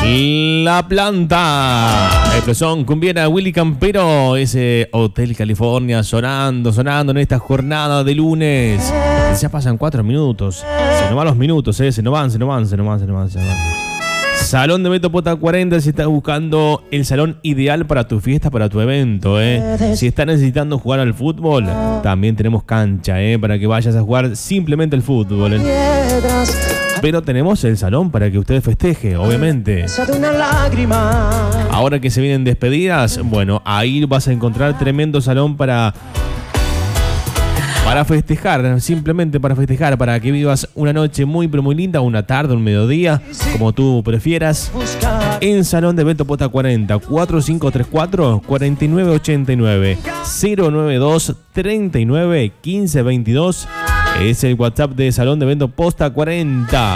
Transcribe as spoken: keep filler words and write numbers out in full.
La Planta, explosión cumbiera Willy Campero, ese Hotel California sonando, sonando en esta jornada de lunes. Ya pasan cuatro minutos, se nos van los minutos, eh, se nos van, se nos van, se nos van, se nos van, se nos van. Salón de Beto Pota cuarenta, si estás buscando el salón ideal para tu fiesta, para tu evento, eh. Si estás necesitando jugar al fútbol, también tenemos cancha, eh, para que vayas a jugar simplemente el fútbol, eh. Pero tenemos el salón para que usted festeje, obviamente. Ahora que se vienen despedidas, bueno, ahí vas a encontrar tremendo salón para, para festejar, simplemente para festejar, para que vivas una noche muy pero muy linda, una tarde, un mediodía, como tú prefieras. En Salón de Beto Pota cuarenta, cuatro cinco tres cuatro, cuatro nueve ocho nueve, cero nueve dos, treinta y nueve, quince veintidós. Es el WhatsApp de Salón de Beto Posta cuarenta.